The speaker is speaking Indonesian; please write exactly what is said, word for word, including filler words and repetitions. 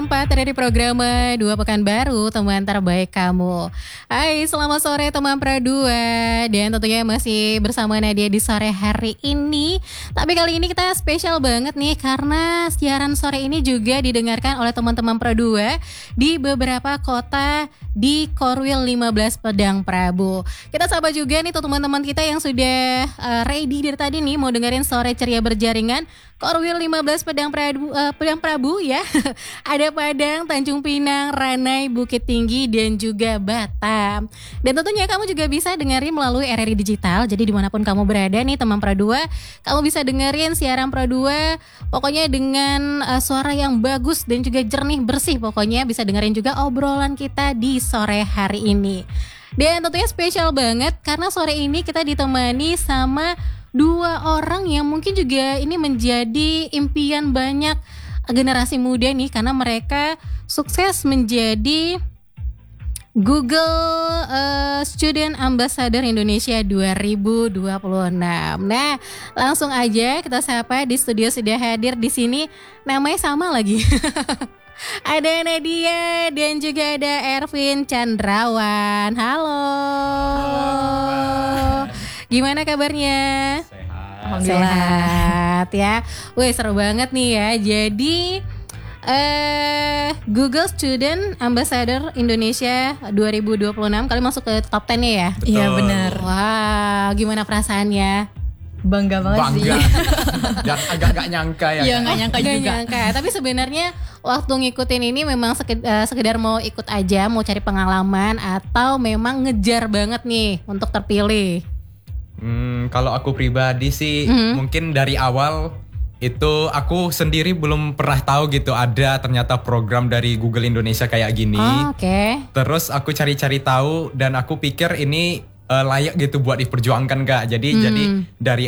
keempat dari program Dua Pekan Baru, teman terbaik kamu. Hai, selamat sore teman Pra dua. Dan tentunya masih bersama Nadia di sore hari ini. Tapi kali ini kita spesial banget nih, karena siaran sore ini juga didengarkan oleh teman-teman Pra dua di beberapa kota di Korwil lima belas Pedang Prabu. Kita sapa juga nih tuh teman-teman kita yang sudah uh, ready dari tadi nih mau dengerin Sore Ceria Berjaringan. Korwil lima belas Pedang Prabu, uh, Pedang Prabu ya. Ada Padang, Tanjung Pinang, Ranai, Bukit Tinggi, dan juga Batam. Dan tentunya kamu juga bisa dengerin melalui R R I Digital. Jadi dimanapun kamu berada nih teman Pra dua, kamu bisa dengerin siaran Pra dua pokoknya dengan uh, suara yang bagus dan juga jernih bersih. Pokoknya bisa dengerin juga obrolan kita di sore hari ini. Dan tentunya spesial banget karena sore ini kita ditemani sama dua orang yang mungkin juga ini menjadi impian banyak generasi muda nih, karena mereka sukses menjadi Google uh, Student Ambassador Indonesia dua ribu dua puluh enam. Nah, langsung aja kita sapa, di studio sudah hadir di sini, namanya sama lagi. Ada Nadia dan juga ada Ervin Chandrawan. Halo. Halo. Gimana kabarnya? Sehat. Sehat ya. Wih, seru banget nih ya. Jadi uh, Google Student Ambassador Indonesia dua ribu dua puluh enam kali masuk ke top sepuluh ya? Iya benar. Wah, gimana perasaannya? Bangga banget Bangga. sih. Dan agak gak nyangka ya. Iya gak nyangka Gak juga. nyangka. Tapi sebenarnya waktu ngikutin ini memang sekedar, sekedar mau ikut aja, mau cari pengalaman, atau memang ngejar banget nih untuk terpilih? Hmm, kalau aku pribadi sih Mm-hmm. mungkin dari awal itu aku sendiri belum pernah tahu gitu ada ternyata program dari Google Indonesia kayak gini. Oh, Oke. Okay. Terus aku cari-cari tahu dan aku pikir ini uh, layak gitu buat diperjuangkan Kak. Jadi Hmm. jadi dari